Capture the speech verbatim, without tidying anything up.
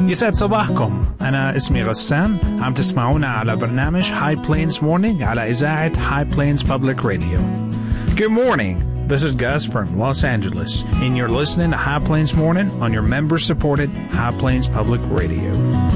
يسعد صباحكم. أنا اسمي غسان. عم تسمعونا على برنامج High Plains Morning على إذاعة High Plains Public Radio. Good morning. This is Gus from Los Angeles, and you're listening to High Plains Morning on your member-supported High Plains Public Radio.